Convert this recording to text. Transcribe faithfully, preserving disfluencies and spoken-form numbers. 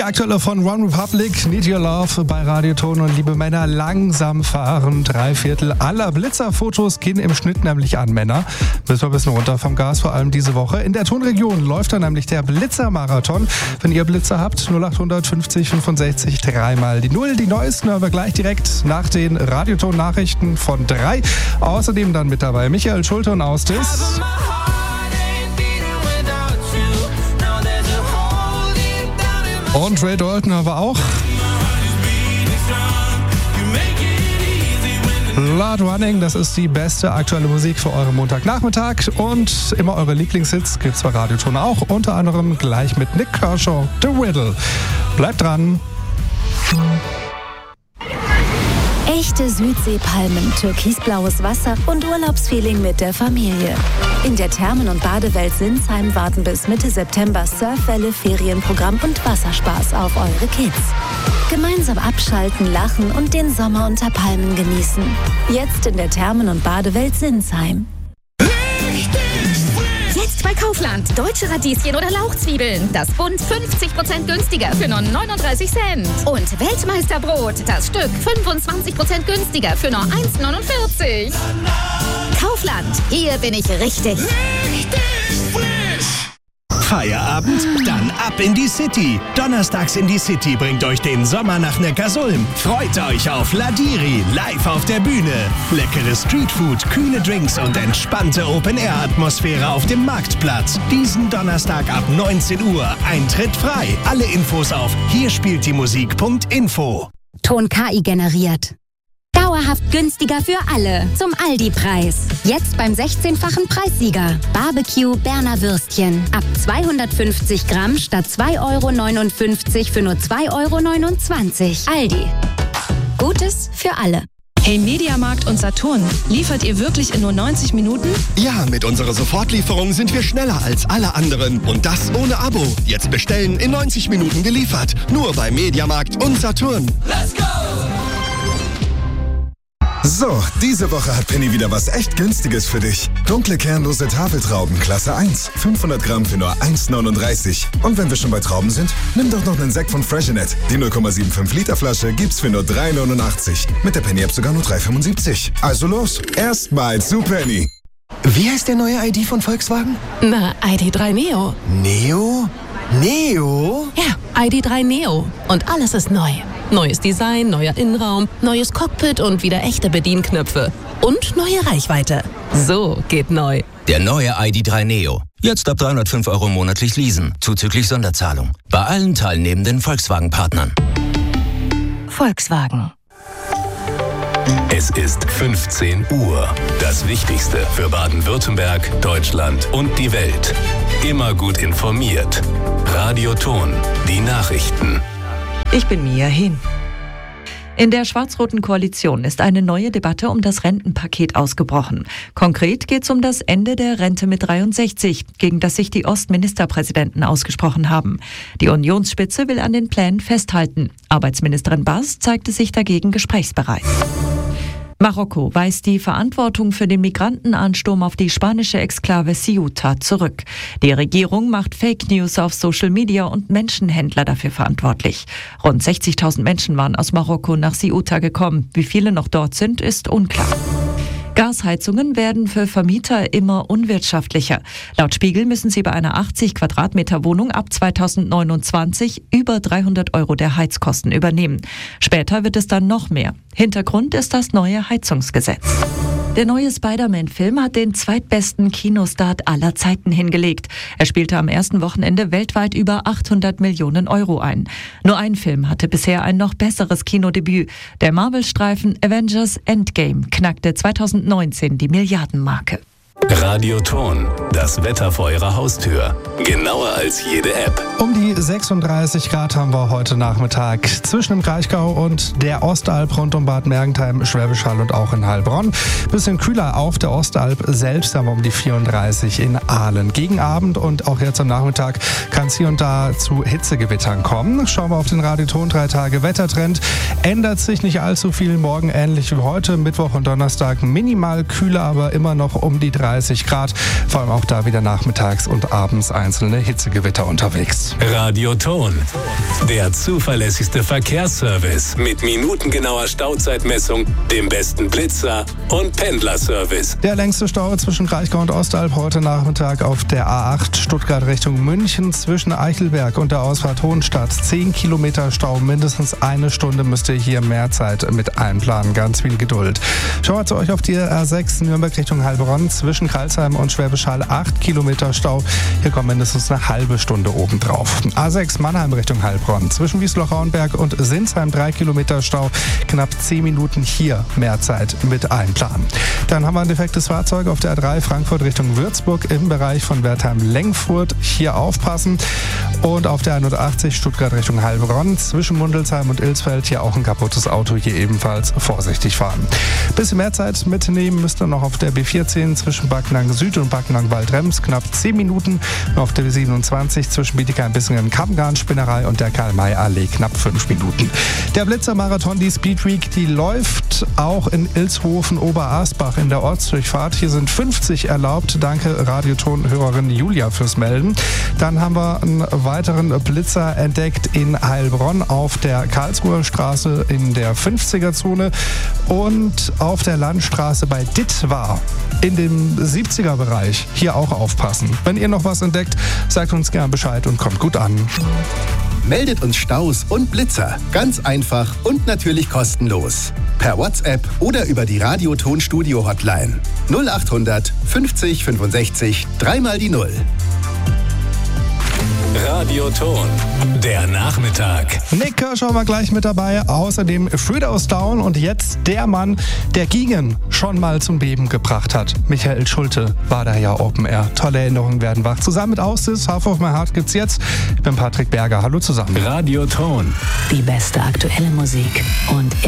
aktuelle von One Republic, Need Your Love bei Radio Ton. Und liebe Männer, langsam fahren. Drei Viertel aller Blitzerfotos gehen im Schnitt nämlich an Männer. Müssen wir ein bisschen runter vom Gas, vor allem diese Woche. In der Tonregion läuft dann nämlich der Blitzermarathon. Wenn ihr Blitzer habt, null acht fünfzig fünfundsechzig, dreimal die Null. Die neuesten hören wir gleich direkt nach den Radioton-Nachrichten von drei. Außerdem dann mit dabei Michael Schulte und Austis. Und Ray Dalton haben wir auch. Blood Running, das ist die beste aktuelle Musik für euren Montagnachmittag. Und immer eure Lieblingshits gibt's bei Radioton auch. Unter anderem gleich mit Nick Kershaw, The Riddle. Bleibt dran. Echte Südseepalmen, türkisblaues Wasser und Urlaubsfeeling mit der Familie. In der Thermen- und Badewelt Sinsheim warten bis Mitte September Surfwelle, Ferienprogramm und Wasserspaß auf eure Kids. Gemeinsam abschalten, lachen und den Sommer unter Palmen genießen. Jetzt in der Thermen- und Badewelt Sinsheim. Jetzt bei Kaufland. Deutsche Radieschen oder Lauchzwiebeln. Das Bund fünfzig Prozent günstiger für nur neununddreißig Cent. Und Weltmeisterbrot. Das Stück fünfundzwanzig Prozent günstiger für nur eins neunundvierzig. Kaufland. Hier bin ich richtig. Richtig frisch. Feierabend? Dann ab in die City. Donnerstags in die City bringt euch den Sommer nach Neckarsulm. Freut euch auf Ladiri, live auf der Bühne. Leckere Streetfood, kühle Drinks und entspannte Open-Air-Atmosphäre auf dem Marktplatz. Diesen Donnerstag ab neunzehn Uhr. Eintritt frei. Alle Infos auf hier spielt die Musik Punkt info. Ton K I generiert. Dauerhaft günstiger für alle. Zum Aldi-Preis. Jetzt beim sechzehnfachen Preissieger. Barbecue Berner Würstchen. Ab zweihundertfünfzig Gramm statt zwei Euro neunundfünfzig für nur zwei Euro neunundzwanzig. Aldi. Gutes für alle. Hey Mediamarkt und Saturn, liefert ihr wirklich in nur neunzig Minuten? Ja, mit unserer Sofortlieferung sind wir schneller als alle anderen. Und das ohne Abo. Jetzt bestellen, in neunzig Minuten geliefert. Nur bei Mediamarkt und Saturn. Let's go! So, diese Woche hat Penny wieder was echt Günstiges für dich. Dunkle kernlose Tafeltrauben, Klasse eins. fünfhundert Gramm für nur eins neununddreißig. Und wenn wir schon bei Trauben sind, nimm doch noch einen Sekt von Freshenet. Die null Komma fünfundsiebzig Liter Flasche gibt's für nur drei neunundachtzig. Mit der Penny-App sogar nur drei fünfundsiebzig. Also los, erstmal zu Penny. Wie heißt der neue I D von Volkswagen? Na, I D drei Neo. Neo? Neo? Ja, I D drei Neo. Und alles ist neu. Neues Design, neuer Innenraum, neues Cockpit und wieder echte Bedienknöpfe. Und neue Reichweite. So geht neu. Der neue I D drei Neo. Jetzt ab dreihundertfünf Euro monatlich leasen, zuzüglich Sonderzahlung. Bei allen teilnehmenden Volkswagen-Partnern. Volkswagen. Es ist fünfzehn Uhr. Das Wichtigste für Baden-Württemberg, Deutschland und die Welt. Immer gut informiert. Radio Ton, die Nachrichten. Ich bin Mia Hin. In der schwarz-roten Koalition ist eine neue Debatte um das Rentenpaket ausgebrochen. Konkret geht es um das Ende der Rente mit dreiundsechzig, gegen das sich die Ostministerpräsidenten ausgesprochen haben. Die Unionsspitze will an den Plänen festhalten. Arbeitsministerin Bass zeigte sich dagegen gesprächsbereit. Marokko weist die Verantwortung für den Migrantenansturm auf die spanische Exklave Ceuta zurück. Die Regierung macht Fake News auf Social Media und Menschenhändler dafür verantwortlich. Rund sechzigtausend Menschen waren aus Marokko nach Ceuta gekommen. Wie viele noch dort sind, ist unklar. Gasheizungen werden für Vermieter immer unwirtschaftlicher. Laut Spiegel müssen sie bei einer achtzig Quadratmeter Wohnung ab zweitausendneunundzwanzig über dreihundert Euro der Heizkosten übernehmen. Später wird es dann noch mehr. Hintergrund ist das neue Heizungsgesetz. Der neue Spider-Man-Film hat den zweitbesten Kinostart aller Zeiten hingelegt. Er spielte am ersten Wochenende weltweit über achthundert Millionen Euro ein. Nur ein Film hatte bisher ein noch besseres Kinodebüt. Der Marvel-Streifen Avengers Endgame knackte zweitausendneunzehn die Milliardenmarke. Radio Ton, das Wetter vor Ihrer Haustür. Genauer als jede App. Um die sechsunddreißig Grad haben wir heute Nachmittag zwischen dem Kraichgau und der Ostalb rund um Bad Mergentheim, Schwäbisch Hall und auch in Heilbronn. Bisschen kühler auf der Ostalb selbst haben wir um die vierunddreißig in Aalen. Gegen Abend und auch jetzt am Nachmittag kann es hier und da zu Hitzegewittern kommen. Schauen wir auf den Radio Ton drei Tage Wettertrend. Ändert sich nicht allzu viel. Morgen ähnlich wie heute, Mittwoch und Donnerstag minimal kühler, aber immer noch um die dreißig dreißig Grad. Vor allem auch da wieder nachmittags und abends einzelne Hitzegewitter unterwegs. Radioton, der zuverlässigste Verkehrsservice mit minutengenauer Stauzeitmessung, dem besten Blitzer und Pendlerservice. Der längste Stau zwischen Kraichgau und Ostalb heute Nachmittag auf der A acht Stuttgart Richtung München zwischen Eichelberg und der Ausfahrt Hohenstadt. zehn Kilometer Stau, mindestens eine Stunde müsst ihr hier mehr Zeit mit einplanen. Ganz viel Geduld. Schauen wir zu euch auf die A sechs Nürnberg Richtung Heilbronn zwischen Crailsheim und Schwäbisch Hall. acht Kilometer Stau. Hier kommt mindestens eine halbe Stunde obendrauf. A sechs Mannheim Richtung Heilbronn zwischen Wiesloch-Rauenberg und Sinsheim. drei Kilometer Stau. Knapp zehn Minuten hier mehr Zeit mit einplanen. Dann haben wir ein defektes Fahrzeug auf der A drei Frankfurt Richtung Würzburg im Bereich von Wertheim-Lengfurt. Hier aufpassen. Und auf der hundertachtzig Stuttgart Richtung Heilbronn zwischen Mundelsheim und Ilsfeld. Hier auch ein kaputtes Auto. Hier ebenfalls vorsichtig fahren. Bisschen mehr Zeit mitnehmen müsst ihr noch auf der B vierzehn zwischen Backnang Süd und Backnang Waldrems. Knapp zehn Minuten. Und auf der B siebenundzwanzig zwischen Bietigheim-Bissingen Kammgarn-Spinnerei und der Karl-May-Allee. Knapp fünf Minuten. Der Blitzer-Marathon, die Speed Week, die läuft auch in Ilshofen Oberasbach in der Ortsdurchfahrt. Hier sind fünfzig erlaubt. Danke Radioton-Hörerin Julia fürs Melden. Dann haben wir einen weiteren Blitzer entdeckt in Heilbronn auf der Karlsruher Straße in der fünfziger Zone und auf der Landstraße bei Dittwar in dem siebziger Bereich. Hier auch aufpassen. Wenn ihr noch was entdeckt, sagt uns gern Bescheid und kommt gut an. Meldet uns Staus und Blitzer. Ganz einfach und natürlich kostenlos. Per WhatsApp oder über die Radioton Studio Hotline. null achthundert fünfzig fünfundsechzig dreimal die Null. Radioton, der Nachmittag. Nick Kershaw war gleich mit dabei. Außerdem Fridaus Down und jetzt der Mann, der Gigen schon mal zum Beben gebracht hat. Michael Schulte war da ja Open Air. Tolle Erinnerungen werden wach. Zusammen mit Ausis, Half of My Heart gibt's jetzt. Ich bin Patrick Berger. Hallo zusammen. Radioton. Die beste aktuelle Musik und